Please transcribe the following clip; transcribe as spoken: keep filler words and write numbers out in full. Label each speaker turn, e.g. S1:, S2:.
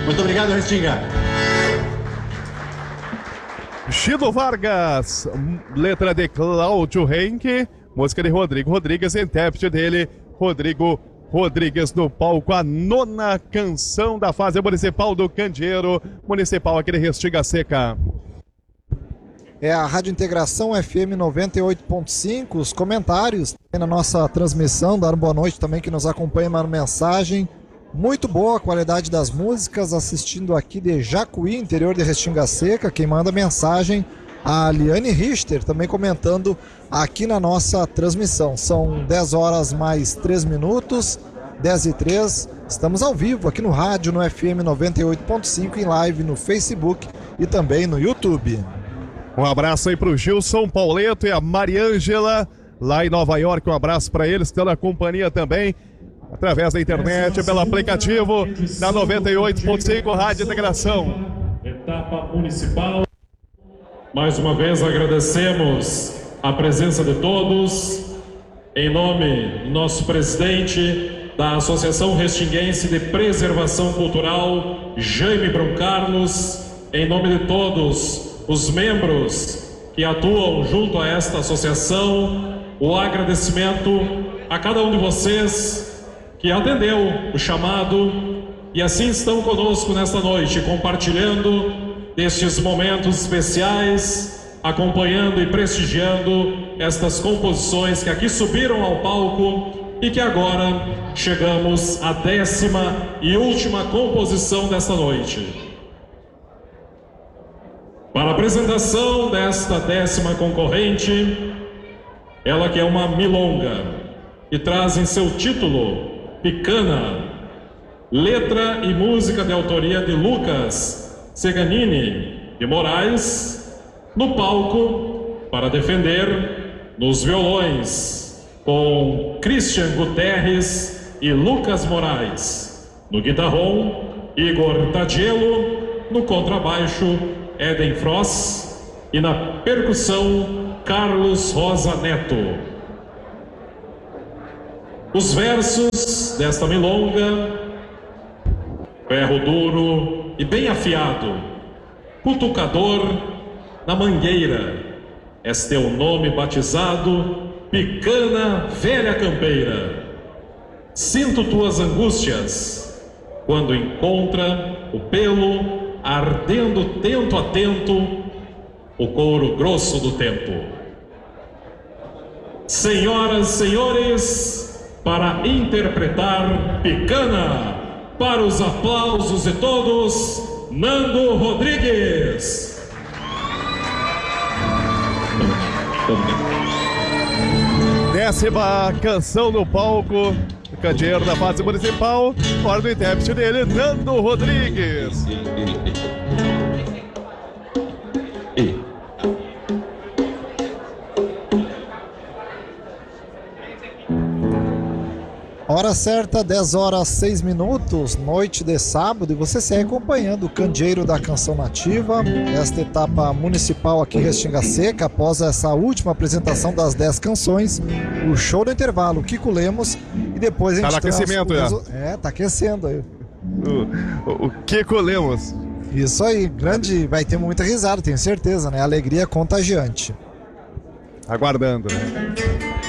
S1: Muito obrigado, Restinga.
S2: Chido Vargas, letra de Cláudio Henke, música de Rodrigo Rodrigues, intérprete dele, Rodrigo Rodrigues no palco, a nona canção da fase municipal do Candeeiro, municipal aqui de Restinga Seca.
S3: É a Rádio Integração F M noventa e oito ponto cinco, os comentários na nossa transmissão, dar boa noite também que nos acompanha na mensagem. Muito boa a qualidade das músicas, assistindo aqui de Jacuí, interior de Restinga Seca. Quem manda mensagem, a Liane Richter, também comentando aqui na nossa transmissão. São dez horas mais três minutos, dez e três. Estamos ao vivo aqui no rádio, no F M noventa e oito ponto cinco, em live no Facebook e também no YouTube.
S2: Um abraço aí pro Gilson Pauleto e a Mariângela, lá em Nova York. Um abraço para eles que estão na companhia também, através da internet, pelo aplicativo da noventa e oito ponto cinco Rádio Integração.
S4: Etapa municipal. Mais uma vez agradecemos a presença de todos. Em nome do nosso presidente da Associação Restinguense de Preservação Cultural, Jaime Brum Carlos, em nome de todos os membros que atuam junto a esta associação, o agradecimento a cada um de vocês que atendeu o chamado e assim estão conosco nesta noite, compartilhando destes momentos especiais, acompanhando e prestigiando estas composições que aqui subiram ao palco e que agora chegamos à décima e última composição desta noite. Para a apresentação desta décima concorrente, ela que é uma milonga e traz em seu título Picana, letra e música de autoria de Lucas Seganini de Moraes, no palco para defender nos violões com Christian Guterres e Lucas Moraes, no guitarrão Igor Tadielo, no contrabaixo Eden Frost e na percussão Carlos Rosa Neto. Os versos desta milonga: ferro duro e bem afiado, cutucador na mangueira, és teu nome batizado, picana velha campeira. Sinto tuas angústias quando encontra o pelo ardendo tento a tento o couro grosso do tempo. Senhoras, senhores, para interpretar Picana, para os aplausos de todos, Nando Rodrigues.
S2: Décima canção no palco, Candeeiro da fase municipal, fora do intérprete dele, Nando Rodrigues.
S3: Hora certa, dez horas seis minutos, noite de sábado, e você segue acompanhando o Candeeiro da Canção Nativa, esta etapa municipal aqui em Restinga Seca. Após essa última apresentação das dez canções, o show do intervalo, Kiko Lemos, e depois a gente...
S2: Tá no aquecimento,
S3: já. É, tá aquecendo aí.
S2: O, o, o Kiko Lemos.
S3: Isso aí, grande, vai ter muita risada, tenho certeza, né? Alegria contagiante.
S2: Aguardando, né?